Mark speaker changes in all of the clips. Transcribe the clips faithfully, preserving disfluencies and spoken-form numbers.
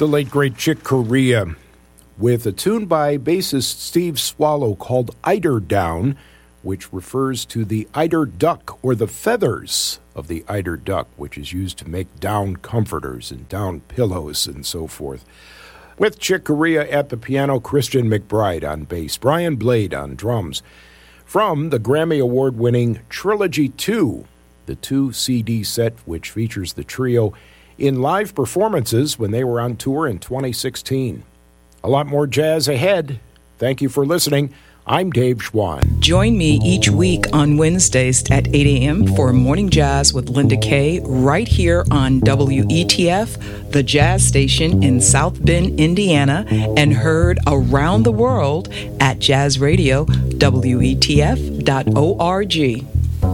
Speaker 1: The late, great Chick Corea with a tune by bassist Steve Swallow called Eider Down, which refers to the eider duck or the feathers of the eider duck, which is used to make down comforters and down pillows and so forth. With Chick Corea at the piano, Christian McBride on bass, Brian Blade on drums. From the Grammy Award-winning Trilogy two, the two C D set which features the trio in live performances when they were on tour in twenty sixteen. A lot more jazz ahead. Thank you for listening. I'm Dave Schwann.
Speaker 2: Join me each week on Wednesdays at eight a.m. for Morning Jazz with Linda Kay right here on W E T F, the jazz station in South Bend, Indiana, and heard around the world at jazz radio W E T F dot org.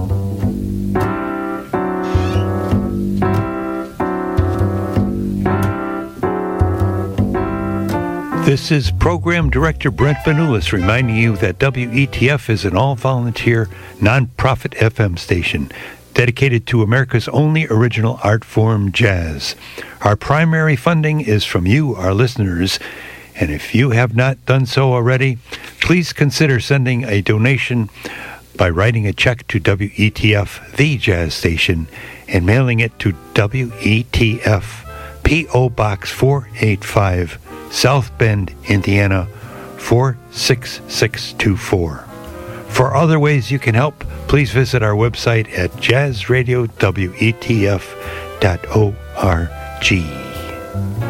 Speaker 3: This is Program Director Brent Vanoulis reminding you that W E T F is an all-volunteer, non-profit F M station dedicated to America's only original art form, jazz. Our primary funding is from you, our listeners, and if you have not done so already, please consider sending a donation by writing a check to W E T F, the jazz station, and mailing it to W E T F, P O Box four eighty-five, South Bend, Indiana, four six six two four. For other ways you can help, please visit our website at jazz radio W E T F dot org.